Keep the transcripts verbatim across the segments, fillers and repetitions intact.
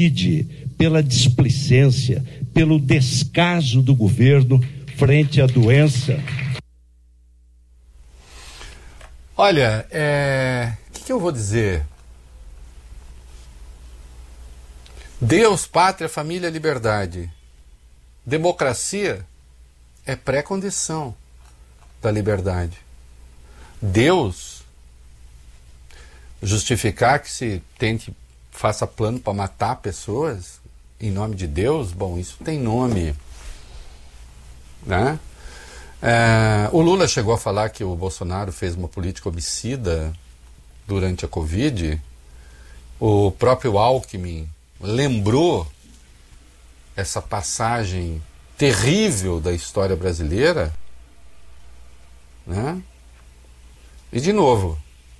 Covid, pela displicência, pelo descaso do governo frente à doença. Olha, é... o que, que eu vou dizer? Deus, pátria, família, liberdade. Democracia é pré-condição da liberdade. Deus, justificar que se tente, faça plano para matar pessoas em nome de Deus, bom, isso tem nome, né? É, o Lula chegou a falar que o Bolsonaro fez uma política homicida durante a Covid. O próprio Alckmin lembrou essa passagem terrível da história brasileira, né? E de novo,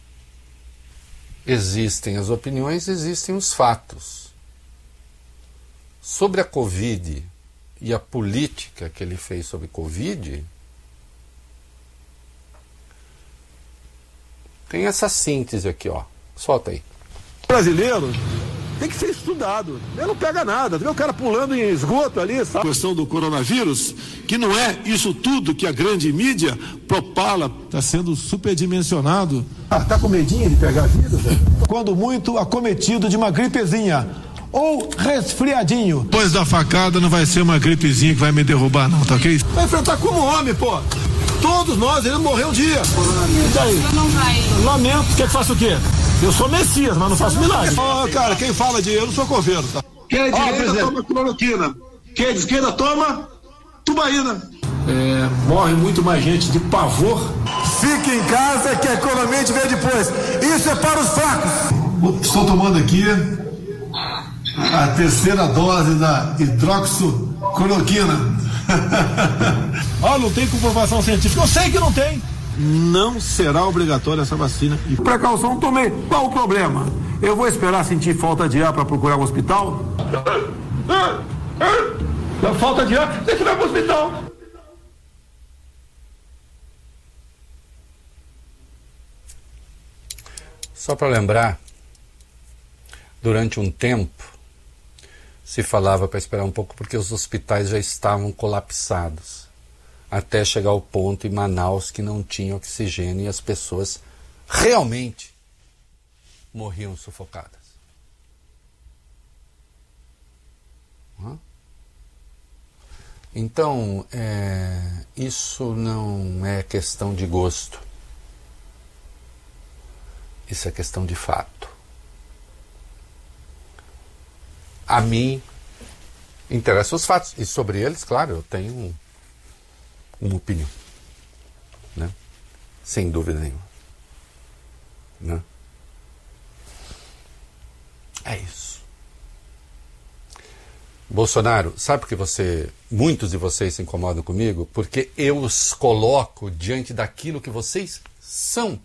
existem as opiniões, existem os fatos. Sobre a Covid e a política que ele fez sobre Covid, tem essa síntese aqui, ó. Solta aí. Brasileiro tem que ser estudado. Ele não pega nada. Vê o cara pulando em esgoto ali, sabe? A questão do coronavírus, que não é isso tudo que a grande mídia propala. Está sendo superdimensionado. Ah, tá com medinho de pegar vírus? Quando muito acometido de uma gripezinha ou resfriadinho. Depois da facada não vai ser uma gripezinha que vai me derrubar não, tá ok? Vai enfrentar como homem, pô. Todos nós, ele morreu um dia. E daí? Não vai. Lamento. Quer que faça o quê? Eu sou Messias, mas não faço milagre. Oh, cara, quem fala de eu não sou coveiro, tá? Quem é de oh, direita toma cloroquina. Quem é de esquerda toma tubaína. É, morre muito mais gente de pavor. Fique em casa que a economia a gente vê depois. Isso é para os fracos. Estou tomando aqui a terceira dose da hidroxicloroquina. Ah, não tem comprovação científica. Eu sei que não tem. Não será obrigatória essa vacina. E precaução, tomei. Qual o problema? Eu vou esperar sentir falta de ar para procurar um hospital? Falta de ar, tem que ir para o hospital. Só para lembrar, durante um tempo se falava para esperar um pouco porque os hospitais já estavam colapsados, até chegar ao ponto em Manaus que não tinha oxigênio e as pessoas realmente morriam sufocadas. Então, é, isso não é questão de gosto. Isso é questão de fato. A mim interessam os fatos. E sobre eles, claro, eu tenho um, uma opinião. Né? Sem dúvida nenhuma. Né? É isso. Bolsonaro, sabe por que você, muitos de vocês se incomodam comigo? Porque eu os coloco diante daquilo que vocês são.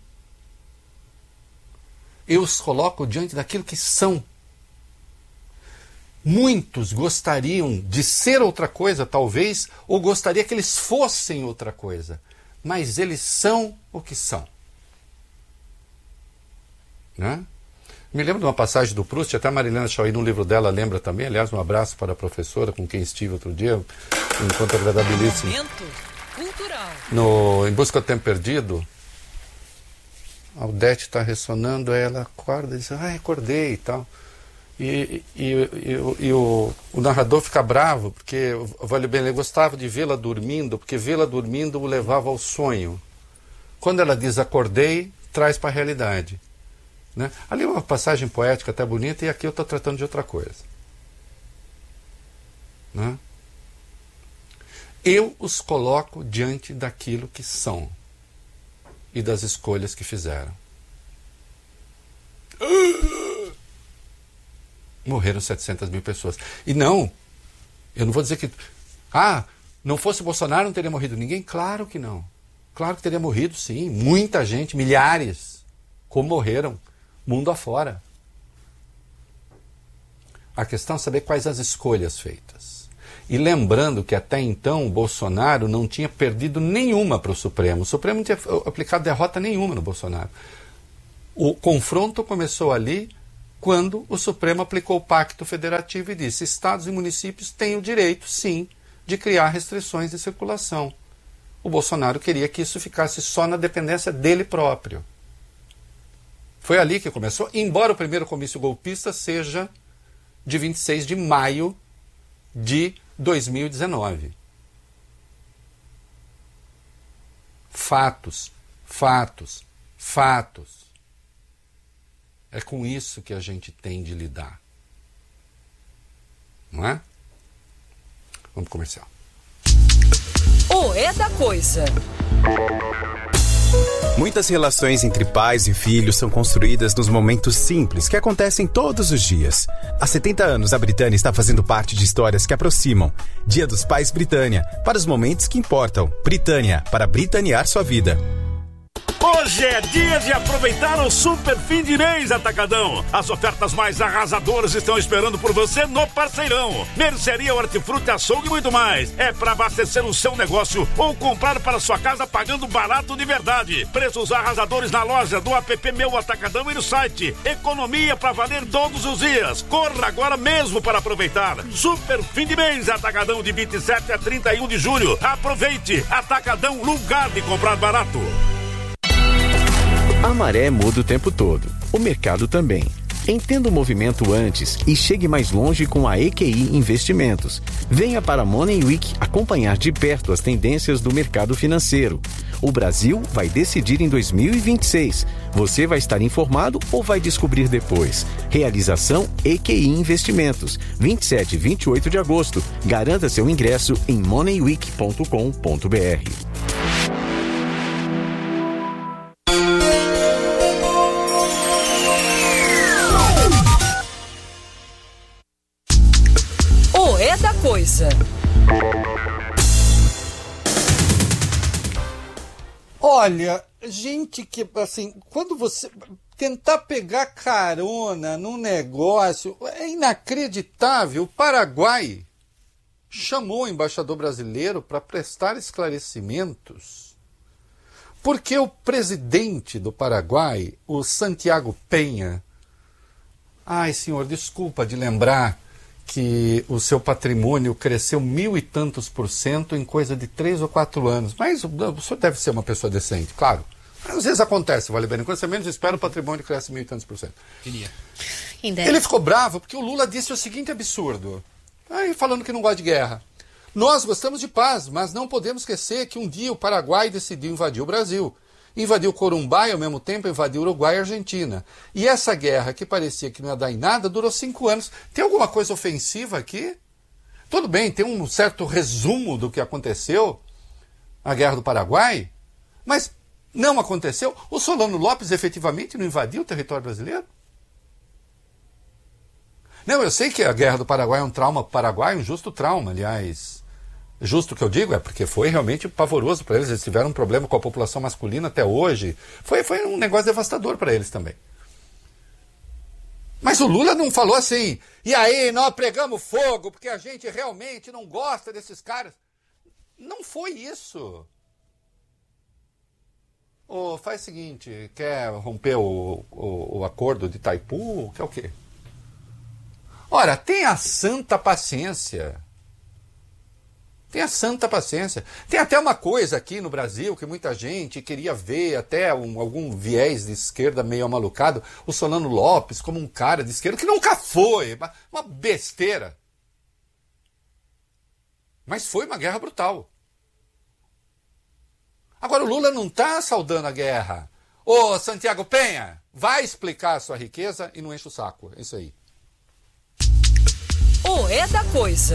Eu os coloco diante daquilo que são. Muitos gostariam de ser outra coisa, talvez, ou gostaria que eles fossem outra coisa. Mas eles são o que são. Né? Me lembro de uma passagem do Proust, até a Marilena Chauí, no livro dela, lembra também. Aliás, um abraço para a professora com quem estive outro dia, um encontro agradabilíssimo. Momento cultural. No Em Busca do Tempo Perdido, a Odete está ressonando, aí ela acorda e diz, ah, acordei e tal. E, e, e, e o, o narrador fica bravo, porque o Vale Bem ele gostava de vê-la dormindo, porque vê-la dormindo o levava ao sonho. Quando ela diz acordei, traz para a realidade. Né? Ali é uma passagem poética até bonita, e aqui eu estou tratando de outra coisa. Né? Eu os coloco diante daquilo que são e das escolhas que fizeram. Morreram setecentas mil pessoas. E não, eu não vou dizer que... Ah, não fosse Bolsonaro não teria morrido ninguém? Claro que não. Claro que teria morrido, sim. Muita gente, milhares, como morreram, mundo afora. A questão é saber quais as escolhas feitas. E lembrando que até então Bolsonaro não tinha perdido nenhuma para o Supremo. O Supremo não tinha aplicado derrota nenhuma no Bolsonaro. O confronto começou ali quando o Supremo aplicou o Pacto Federativo e disse: estados e municípios têm o direito, sim, de criar restrições de circulação. O Bolsonaro queria que isso ficasse só na dependência dele próprio. Foi ali que começou, embora o primeiro comício golpista seja de vinte e seis de maio de dois mil e dezenove. Fatos, fatos, fatos. É com isso que a gente tem de lidar. Não é? Vamos pro comercial. O É da Coisa. Muitas relações entre pais e filhos são construídas nos momentos simples que acontecem todos os dias. Há setenta anos, a Britânia está fazendo parte de histórias que aproximam. Dia dos Pais Britânia, para os momentos que importam. Britânia, para britanear sua vida. Hoje é dia de aproveitar o Super Fim de Mês Atacadão. As ofertas mais arrasadoras estão esperando por você no Parceirão. Mercearia, hortifruti, açougue e muito mais. É para abastecer o seu negócio ou comprar para sua casa pagando barato de verdade. Preços arrasadores na loja, do app Meu Atacadão e no site. Economia para valer todos os dias. Corra agora mesmo para aproveitar. Super Fim de Mês Atacadão, de vinte e sete a trinta e um de julho. Aproveite. Atacadão, lugar de comprar barato. A maré muda o tempo todo, o mercado também. Entenda o movimento antes e chegue mais longe com a E Q I Investimentos. Venha para a Money Week acompanhar de perto as tendências do mercado financeiro. O Brasil vai decidir em dois mil e vinte e seis. Você vai estar informado ou vai descobrir depois? Realização E Q I Investimentos, vinte e sete e vinte e oito de agosto. Garanta seu ingresso em money week ponto com ponto b r. Coisa. Olha, gente que, assim, quando você tentar pegar carona num negócio, é inacreditável. O Paraguai chamou o embaixador brasileiro para prestar esclarecimentos, porque o presidente do Paraguai, o Santiago Penha, ai, senhor, desculpa de lembrar que o seu patrimônio cresceu mil e tantos por cento em coisa de três ou quatro anos. Mas o senhor deve ser uma pessoa decente, claro. Às vezes acontece, vale bem. Quando você menos espera, o patrimônio cresce mil e tantos por cento. Queria. Ele ficou bravo porque o Lula disse o seguinte absurdo. Aí falando que não gosta de guerra. Nós gostamos de paz, mas não podemos esquecer que um dia o Paraguai decidiu invadir o Brasil. Invadiu Corumbá e, ao mesmo tempo, invadiu Uruguai e Argentina. E essa guerra, que parecia que não ia dar em nada, durou cinco anos. Tem alguma coisa ofensiva aqui? Tudo bem, tem um certo resumo do que aconteceu, a Guerra do Paraguai, mas não aconteceu. O Solano Lopes efetivamente não invadiu o território brasileiro? Não, eu sei que a Guerra do Paraguai é um trauma para o Paraguai, um justo trauma, aliás. Justo que eu digo, é porque foi realmente pavoroso para eles. Eles tiveram um problema com a população masculina até hoje. Foi, foi um negócio devastador para eles também. Mas o Lula não falou assim, e aí, nós pregamos fogo porque a gente realmente não gosta desses caras. Não foi isso. Oh, faz o seguinte, quer romper o, o, o acordo de Itaipu? Quer o quê? Ora, tenha santa paciência. Tenha santa paciência. Tem até uma coisa aqui no Brasil que muita gente queria ver, até um, algum viés de esquerda meio amalucado, o Solano Lopes como um cara de esquerda, que nunca foi, uma, uma besteira. Mas foi uma guerra brutal. Agora o Lula não está saudando a guerra. Ô, Santiago Penha, vai explicar a sua riqueza e não enche o saco. É isso aí. O É da Coisa.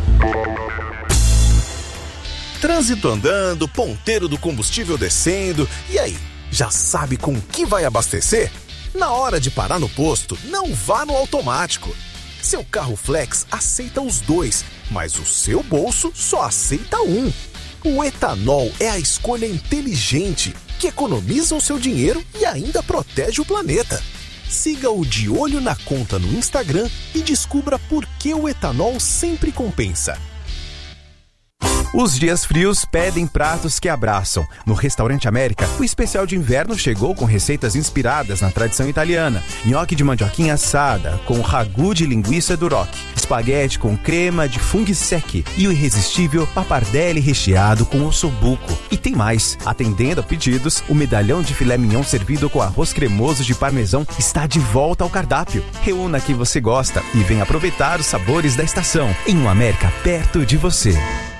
Trânsito andando, ponteiro do combustível descendo. E aí, já sabe com que vai abastecer? Na hora de parar no posto, não vá no automático. Seu carro flex aceita os dois, mas o seu bolso só aceita um. O etanol é a escolha inteligente, que economiza o seu dinheiro e ainda protege o planeta. Siga o De Olho na Conta no Instagram e descubra por que o etanol sempre compensa. Os dias frios pedem pratos que abraçam. No Restaurante América, o especial de inverno chegou com receitas inspiradas na tradição italiana. Nhoque de mandioquinha assada, com ragu de linguiça duroc. Espaguete com crema de funghi secchi. E o irresistível pappardelle recheado com ossobuco. E tem mais. Atendendo a pedidos, o medalhão de filé mignon servido com arroz cremoso de parmesão está de volta ao cardápio. Reúna quem você gosta e venha aproveitar os sabores da estação. Em um América perto de você.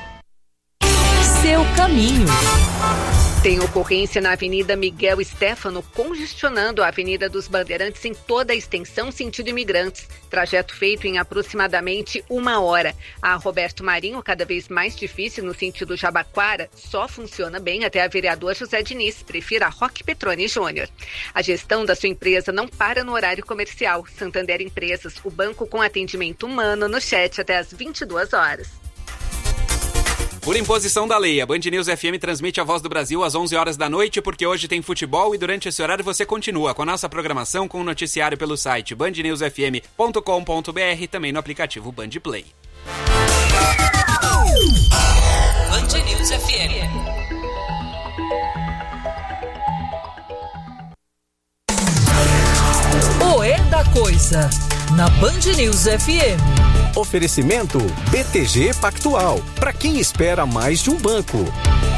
Seu caminho. Tem ocorrência na Avenida Miguel Stéfano, congestionando a Avenida dos Bandeirantes em toda a extensão sentido imigrantes. Trajeto feito em aproximadamente uma hora. A Roberto Marinho, cada vez mais difícil no sentido Jabaquara, só funciona bem até a vereador José Diniz. Prefira Roque Petroni Júnior. A gestão da sua empresa não para no horário comercial. Santander Empresas, o banco com atendimento humano no chat até às vinte e duas horas. Por imposição da lei, a Band News F M transmite a Voz do Brasil às onze horas da noite, porque hoje tem futebol e durante esse horário você continua com a nossa programação com o noticiário pelo site band news f m ponto com ponto b r e também no aplicativo Band Play. Band News F M. O É da Coisa, na Band News F M. Oferecimento B T G Pactual. Para quem espera mais de um banco.